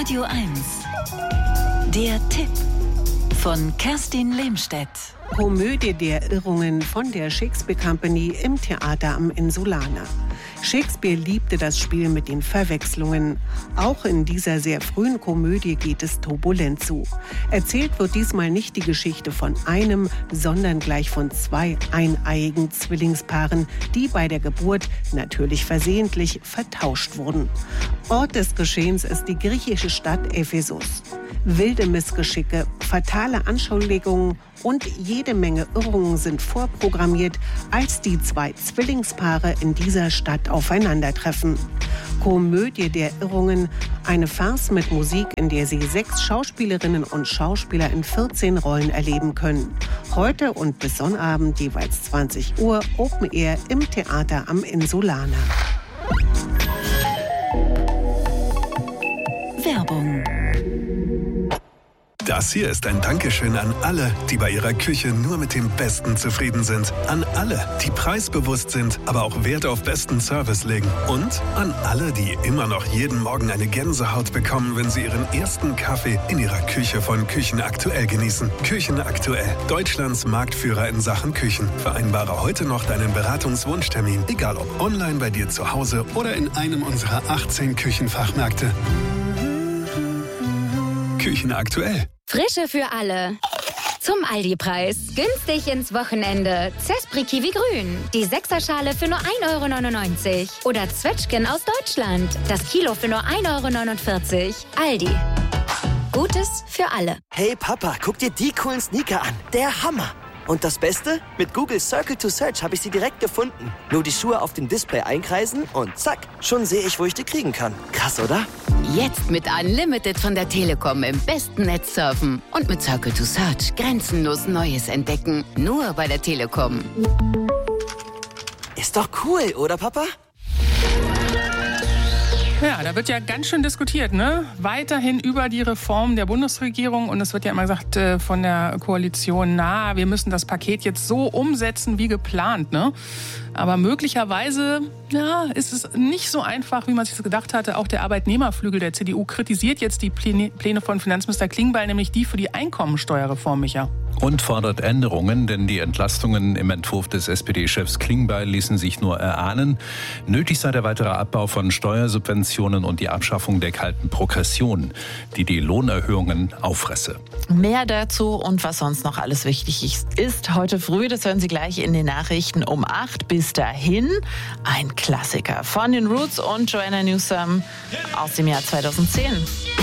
Radio 1. Der Tipp von Kerstin Lehmstedt. Komödie der Irrungen von der Shakespeare Company im Theater am Insulaner. Shakespeare liebte das Spiel mit den Verwechslungen. Auch in dieser sehr frühen Komödie geht es turbulent zu. Erzählt wird diesmal nicht die Geschichte von einem, sondern gleich von zwei eineiigen Zwillingspaaren, die bei der Geburt natürlich versehentlich vertauscht wurden. Ort des Geschehens ist die griechische Stadt Ephesus. Wilde Missgeschicke, fatale Anschuldigungen und jede Menge Irrungen sind vorprogrammiert, als die zwei Zwillingspaare in dieser Stadt aufeinandertreffen. Komödie der Irrungen, eine Farce mit Musik, in der Sie 6 Schauspielerinnen und Schauspieler in 14 Rollen erleben können. Heute und bis Sonnabend jeweils 20 Uhr Open Air im Theater am Insulaner. Werbung. Das hier ist ein Dankeschön an alle, die bei ihrer Küche nur mit dem Besten zufrieden sind. An alle, die preisbewusst sind, aber auch Wert auf besten Service legen. Und an alle, die immer noch jeden Morgen eine Gänsehaut bekommen, wenn sie ihren ersten Kaffee in ihrer Küche von Küchen Aktuell genießen. Küchen Aktuell, Deutschlands Marktführer in Sachen Küchen. Vereinbare heute noch deinen Beratungswunschtermin, egal ob online bei dir zu Hause oder in einem unserer 18 Küchenfachmärkte. Küchen Aktuell. Frische für alle. Zum Aldi-Preis. Günstig ins Wochenende. Zespri Kiwi Grün. Die 6er-Schale für nur 1,99 €. Oder Zwetschgen aus Deutschland. Das Kilo für nur 1,49 €. Aldi. Gutes für alle. Hey Papa, guck dir die coolen Sneaker an. Der Hammer. Und das Beste? Mit Google Circle to Search habe ich sie direkt gefunden. Nur die Schuhe auf dem Display einkreisen und zack, schon sehe ich, wo ich die kriegen kann. Krass, oder? Jetzt mit Unlimited von der Telekom im besten Netz surfen. Und mit Circle to Search grenzenlos Neues entdecken. Nur bei der Telekom. Ist doch cool, oder Papa? Ja, da wird ja ganz schön diskutiert, ne? Weiterhin über die Reform der Bundesregierung. Und es wird ja immer gesagt von der Koalition, wir müssen das Paket jetzt so umsetzen wie geplant, ne? Aber möglicherweise, ist es nicht so einfach, wie man sich das gedacht hatte. Auch der Arbeitnehmerflügel der CDU kritisiert jetzt die Pläne von Finanzminister Klingbeil, nämlich die für die Einkommensteuerreform, Micha. Und fordert Änderungen, denn die Entlastungen im Entwurf des SPD-Chefs Klingbeil ließen sich nur erahnen. Nötig sei der weitere Abbau von Steuersubventionen und die Abschaffung der kalten Progression, die Lohnerhöhungen auffresse. Mehr dazu und was sonst noch alles wichtig ist heute früh, das hören Sie gleich in den Nachrichten um 8. Bis dahin ein Klassiker von den Roots und Joanna Newsom aus dem Jahr 2010.